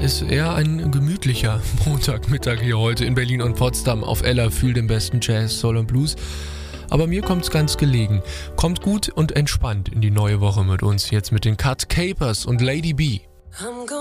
ist eher ein gemütlicher Montagmittag hier heute in Berlin und Potsdam auf Ella für den besten Jazz, Soul und Blues. Aber mir kommt's ganz gelegen. Kommt gut und entspannt in die neue Woche mit uns, jetzt mit den Cut Capers und Lady B.